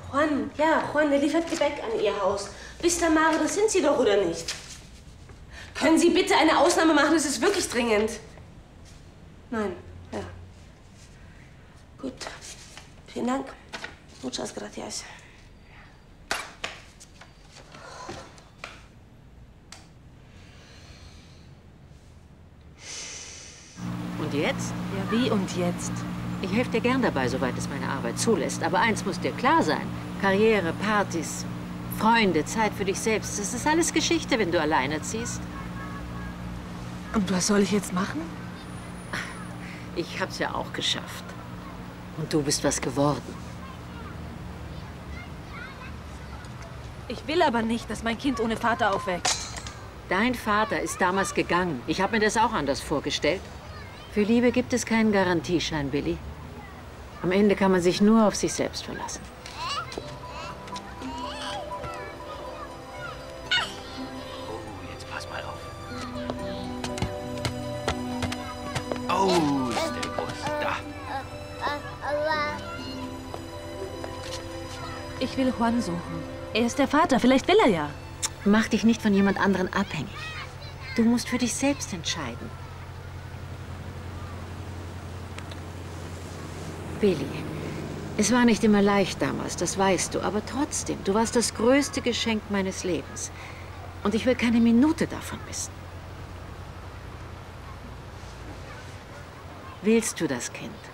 Juan, der liefert Gebäck an Ihr Haus. Bis Tamara, das sind Sie doch, oder nicht? Können Sie bitte eine Ausnahme machen? Es ist wirklich dringend. Nein, ja. Gut. Vielen Dank. Muchas gracias. Und jetzt? Ja, wie und jetzt? Ich helfe dir gern dabei, soweit es meine Arbeit zulässt. Aber eins muss dir klar sein. Karriere, Partys, Freunde, Zeit für dich selbst. Das ist alles Geschichte, wenn du alleine ziehst. Und was soll ich jetzt machen? Ich hab's ja auch geschafft. Und du bist was geworden. Ich will aber nicht, dass mein Kind ohne Vater aufwächst. Dein Vater ist damals gegangen. Ich habe mir das auch anders vorgestellt. Für Liebe gibt es keinen Garantieschein, Billy. Am Ende kann man sich nur auf sich selbst verlassen. Oh, jetzt pass mal auf. Oh, ist der groß. Da. Ich will Juan suchen. Er ist der Vater, vielleicht will er ja. Mach dich nicht von jemand anderen abhängig. Du musst für dich selbst entscheiden. Billy, es war nicht immer leicht damals, das weißt du, aber trotzdem, du warst das größte Geschenk meines Lebens. Und ich will keine Minute davon missen. Willst du das Kind?